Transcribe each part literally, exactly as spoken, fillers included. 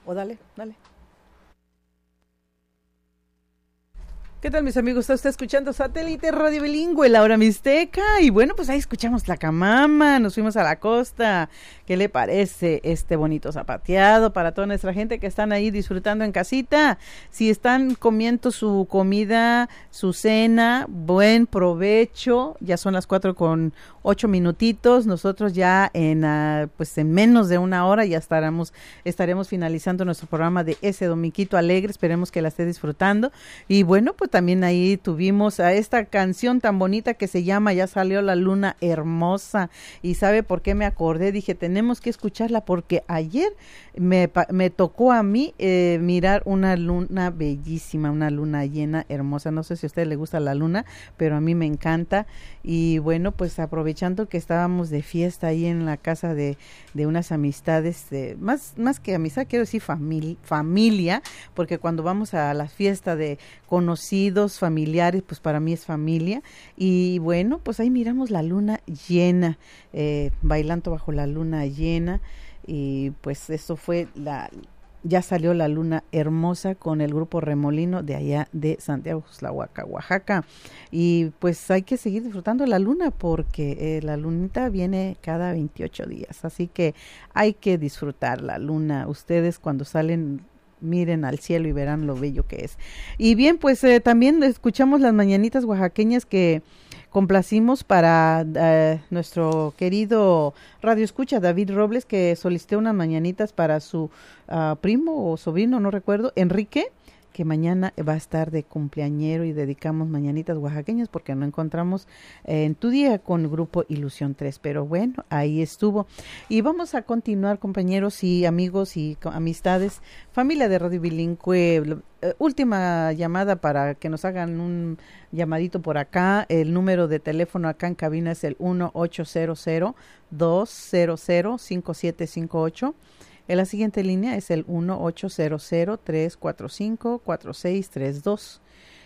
O dale, dale. ¿Qué tal, mis amigos? Está usted escuchando Satélite Radio Bilingüe, la hora mixteca, y bueno, pues ahí escuchamos la camama, nos fuimos a la costa. ¿Qué le parece este bonito zapateado para toda nuestra gente que están ahí disfrutando en casita? Si están comiendo su comida, su cena, buen provecho. Ya son las cuatro con ocho minutitos. Nosotros ya en uh, pues en menos de una hora ya estaremos estaremos finalizando nuestro programa de ese Dominguito Alegre. Esperemos que la esté disfrutando. Y bueno, pues también ahí tuvimos a esta canción tan bonita que se llama Ya salió la luna hermosa. Y ¿sabe por qué me acordé? Dije, tenemos que escucharla porque ayer me, me tocó a mí eh, mirar una luna bellísima, una luna llena, hermosa. No sé si a usted le gusta la luna, pero a mí me encanta. Y bueno, pues aprovechando que estábamos de fiesta ahí en la casa de, de unas amistades, de, más, más que amistad, quiero decir familia, familia, porque cuando vamos a la fiesta de conocidos, familiares, pues para mí es familia. Y bueno, pues ahí miramos la luna llena, eh, bailando bajo la luna llena. Y pues eso fue la... Ya salió la luna hermosa con el grupo Remolino de allá de Santiago Xuxtlahuaca, Oaxaca. Y pues hay que seguir disfrutando la luna porque eh, la lunita viene cada veintiocho días. Así que hay que disfrutar la luna. Ustedes cuando salen, miren al cielo y verán lo bello que es. Y bien, pues eh, también escuchamos las mañanitas oaxaqueñas que complacimos para uh, nuestro querido radio escucha David Robles, que solicitó unas mañanitas para su uh, primo o sobrino, no recuerdo, Enrique, que mañana va a estar de cumpleañero y dedicamos mañanitas oaxaqueñas porque no encontramos eh, en tu día con el grupo Ilusión tres, pero bueno, ahí estuvo. Y vamos a continuar, compañeros y amigos y amistades, familia de Radio Bilingüe, eh, última llamada para que nos hagan un llamadito por acá. El número de teléfono acá en cabina es el uno ocho cero cero dos cero cero cinco siete cinco ocho. En la siguiente línea es el uno ocho cero cero tres cuatro cinco cuatro seis tres dos.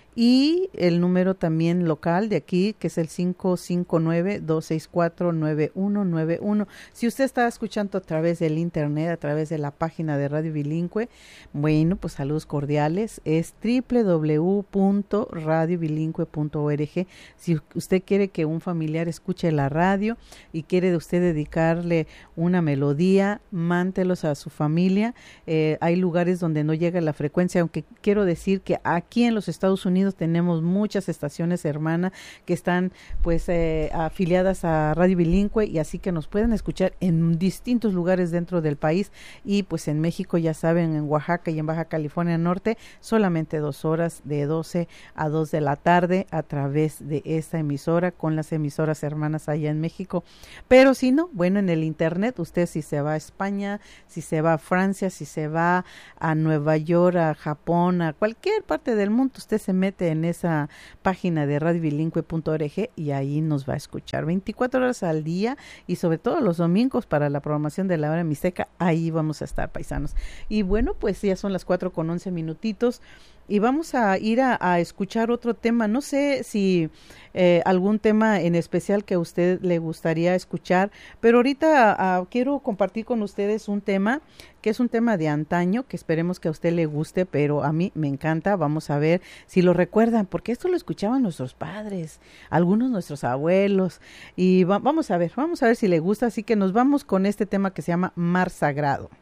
Y el número también local de aquí, que es el cinco cinco nueve dos seis cuatro nueve uno nueve uno. Si usted está escuchando a través del internet, a través de la página de Radio Bilingüe, bueno, pues saludos cordiales. Es doble u doble u doble u punto radio bilingüe punto org. Si usted quiere que un familiar escuche la radio y quiere de usted dedicarle una melodía, mántelos a su familia. Eh, hay lugares donde no llega la frecuencia, aunque quiero decir que aquí en los Estados Unidos tenemos muchas estaciones hermanas que están pues eh, afiliadas a Radio Bilingüe y así que nos pueden escuchar en distintos lugares dentro del país. Y pues en México, ya saben, en Oaxaca y en Baja California Norte, solamente dos horas de doce a dos de la tarde a través de esta emisora con las emisoras hermanas allá en México. Pero si no, bueno, en el internet, usted si se va a España, si se va a Francia, si se va a Nueva York, a Japón, a cualquier parte del mundo, usted se mete en esa página de radio bilingüe punto org y ahí nos va a escuchar veinticuatro horas al día y sobre todo los domingos para la programación de la hora mixteca. Ahí vamos a estar, paisanos. Y bueno, pues ya son las cuatro con once minutitos y vamos a ir a, a escuchar otro tema. No sé si eh, algún tema en especial que a usted le gustaría escuchar, pero ahorita uh, quiero compartir con ustedes un tema que es un tema de antaño, que esperemos que a usted le guste, pero a mí me encanta. Vamos a ver si lo recuerdan, porque esto lo escuchaban nuestros padres, algunos nuestros abuelos, y va, vamos a ver, vamos a ver si le gusta. Así que nos vamos con este tema que se llama Mar Sagrado.